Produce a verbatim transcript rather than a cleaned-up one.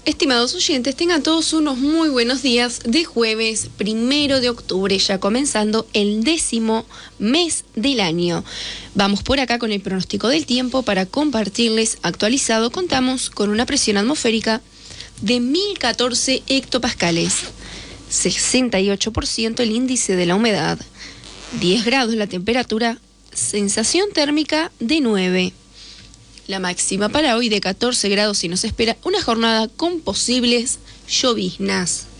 Estimados oyentes, tengan todos unos muy buenos días de jueves primero de octubre, ya comenzando el décimo mes del año. Vamos por acá con el pronóstico del tiempo para compartirles actualizado. Contamos con una presión atmosférica de mil catorce hectopascales, sesenta y ocho por ciento el índice de la humedad, diez grados la temperatura, sensación térmica de nueve. La máxima para hoy de catorce grados y nos espera una jornada con posibles lloviznas.